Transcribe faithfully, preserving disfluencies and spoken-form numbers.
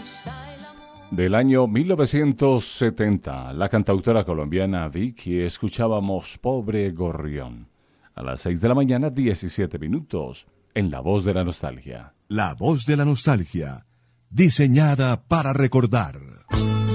Del año mil novecientos setenta, la cantautora colombiana Vicky, escuchábamos Pobre Gorrión. A las seis de la mañana, diecisiete minutos, en La Voz de la Nostalgia. La Voz de la Nostalgia, diseñada para recordar.